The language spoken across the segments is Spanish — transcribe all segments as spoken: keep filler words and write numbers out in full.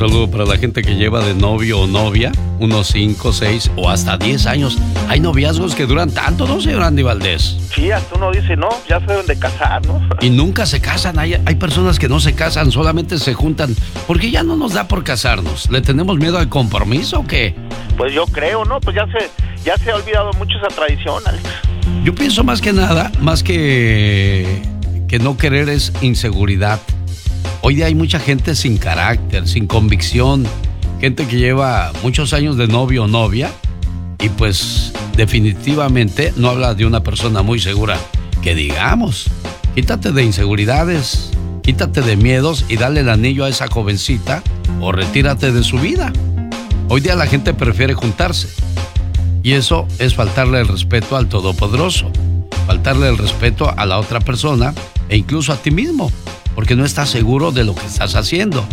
saludo para la gente que lleva de novio o novia unos cinco, seis o hasta diez años. Hay noviazgos que duran tanto, ¿no, señor Andy Valdés? Sí, hasta uno dice, no, ya se deben de casar, ¿no? Y nunca se casan. Hay, hay personas que no se casan, solamente se juntan. Porque ya no nos da por casarnos. ¿Le tenemos miedo al compromiso o qué? Pues yo creo, ¿no? Pues ya se, ya se ha olvidado mucho esa tradición, Alex. Yo pienso más que nada, más que, que no querer es inseguridad. Hoy día hay mucha gente sin carácter, sin convicción, gente que lleva muchos años de novio o novia y pues definitivamente no habla de una persona muy segura, que digamos. Quítate de inseguridades, quítate de miedos y dale el anillo a esa jovencita o retírate de su vida. Hoy día la gente prefiere juntarse y eso es faltarle el respeto al Todopoderoso, faltarle el respeto a la otra persona e incluso a ti mismo, porque no estás seguro de lo que estás haciendo.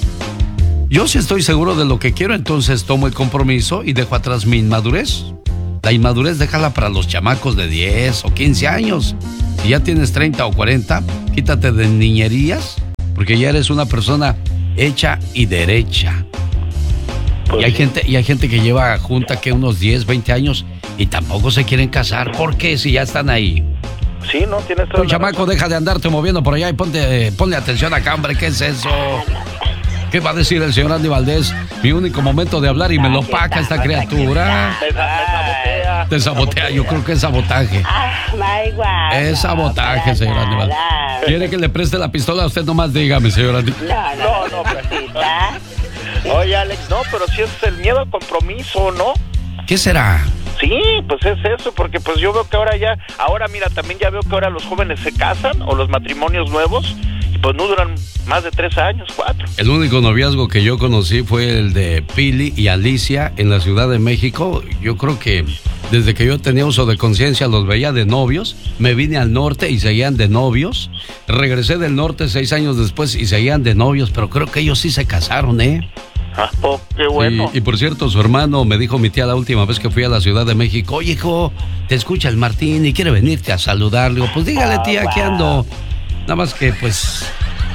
Yo sí estoy seguro de lo que quiero, entonces tomo el compromiso y dejo atrás mi inmadurez. La inmadurez déjala para los chamacos de diez o quince años. Si ya tienes treinta o cuarenta, quítate de niñerías, porque ya eres una persona hecha y derecha. Pues y hay sí. gente, y hay gente que lleva junta que unos diez, veinte años y tampoco se quieren casar. ¿Por qué? Si ya están ahí. Sí, no, tienes todo. Un chamaco, razón. Deja de andarte moviendo por allá y ponte, ponle atención acá, hombre. ¿Qué es eso? ¿Qué va a decir el señor Andy Valdés? Mi único momento de hablar y me lo paca esta criatura. Te sabotea. Te sabotea, yo creo que es sabotaje. Es sabotaje, señor Andy Valdés. ¿Quiere que le preste la pistola a usted? Nomás dígame, señor Andy. No, no, no, Pepita. Oye, Alex, no, pero si es el miedo al compromiso, ¿no? ¿Qué será? Sí, pues es eso, porque pues yo veo que ahora ya, ahora mira, también ya veo que ahora los jóvenes se casan o los matrimonios nuevos y pues no duran más de tres años, cuatro. El único noviazgo que yo conocí fue el de Pili y Alicia en la Ciudad de México. Yo creo que desde que yo tenía uso de conciencia los veía de novios. Me vine al norte y seguían de novios. Regresé del norte seis años después y seguían de novios, pero creo que ellos sí se casaron, ¿eh? Ah, oh, qué bueno. Sí, y por cierto, su hermano me dijo mi tía la última vez que fui a la Ciudad de México: oye, hijo, te escucha el Martín y quiere venirte a saludar. Le digo, pues dígale, tía, aquí ando. Nada más que, pues,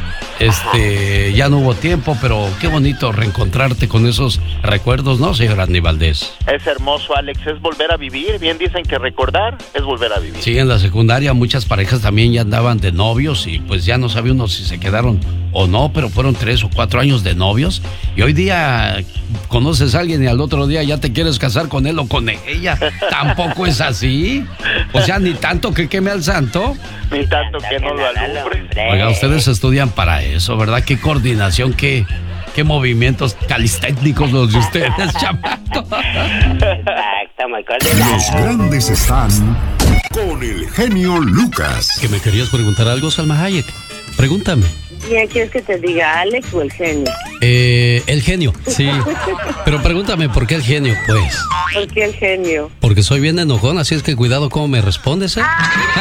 este, ya no hubo tiempo, pero qué bonito reencontrarte con esos recuerdos, ¿no, señor Andy Valdés? Es hermoso, Alex, es volver a vivir. Bien dicen que recordar es volver a vivir. Sí, en la secundaria muchas parejas también ya andaban de novios y pues ya no sabía uno si se quedaron o no, pero fueron tres o cuatro años de novios y hoy día conoces a alguien y al otro día ya te quieres casar con él o con ella. Tampoco es así. O sea, ni tanto que queme al santo, ni tanto que no lo alumbre. Oiga, ustedes estudian para eso, ¿verdad? Qué coordinación, qué, qué movimientos calistécnicos los de ustedes, chamacos. Exacto, muy coordinado. Los grandes están con el genio Lucas. ¿Que me querías preguntar algo, Salma Hayek? Pregúntame. ¿Quién quieres que te diga, Alex o el genio? Eh, el genio, sí. Pero pregúntame, ¿por qué el genio, pues? ¿Por qué el genio? Porque soy bien enojón, así es que cuidado cómo me respondes, ¿eh?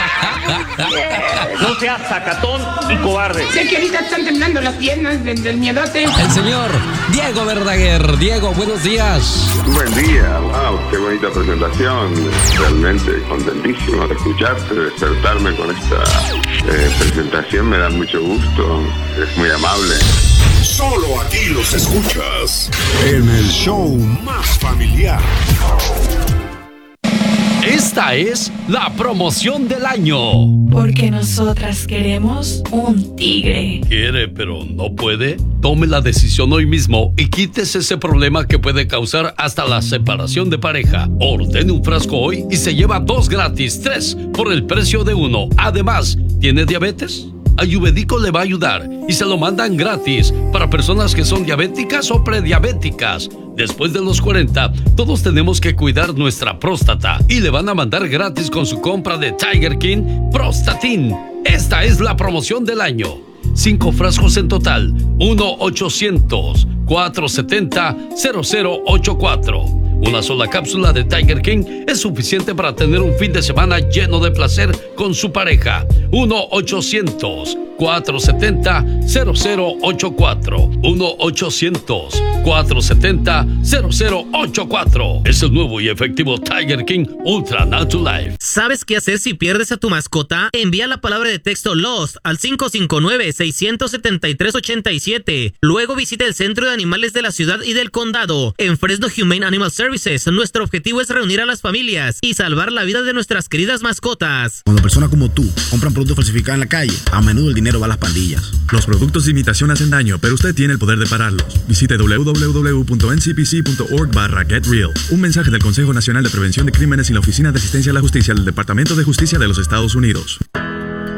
No seas sacatón y cobarde. Sé que ahorita están temblando las piernas del, del miedote. El señor Diego Verdaguer. Diego, buenos días. Buen día, wow, qué bonita presentación. Realmente contentísimo de escucharte, de despertarme con esta eh, presentación, me da mucho gusto, es muy amable. Solo aquí los escuchas en el show más familiar. Esta es la promoción del año. Porque nosotras queremos un tigre. ¿Quiere pero no puede? Tome la decisión hoy mismo y quítese ese problema que puede causar hasta la separación de pareja. Ordene un frasco hoy y se lleva dos gratis, tres por el precio de uno. Además, ¿tiene diabetes? Ayurvédico le va a ayudar y se lo mandan gratis para personas que son diabéticas o prediabéticas. Después de los cuarenta, todos tenemos que cuidar nuestra próstata y le van a mandar gratis con su compra de Tiger King Prostatin. Esta es la promoción del año. Cinco frascos en total. uno ochocientos, cuatrocientos setenta, cero cero ochenta y cuatro. Una sola cápsula de Tiger King es suficiente para tener un fin de semana lleno de placer con su pareja. uno ochocientos, cuatro siete cero, cero cero ocho cuatro. uno ochocientos, cuatro siete cero, cero cero ocho cuatro. Es el nuevo y efectivo Tiger King Ultra Natural Life. ¿Sabes qué hacer si pierdes a tu mascota? Envía la palabra de texto LOST al cinco cinco nueve, seis siete tres, ocho siete. Luego visita el Centro de Animales de la ciudad y del condado. En Fresno Humane Animal Services, nuestro objetivo es reunir a las familias y salvar la vida de nuestras queridas mascotas. Cuando personas como tú compran productos falsificados en la calle, a menudo el dinero va a las pandillas. Los productos de imitación hacen daño, pero usted tiene el poder de pararlos. Visite w w w punto n c p c punto org barra get real. Un mensaje del Consejo Nacional de Prevención de Crímenes y la Oficina de Asistencia a la Justicia del Departamento de Justicia de los Estados Unidos.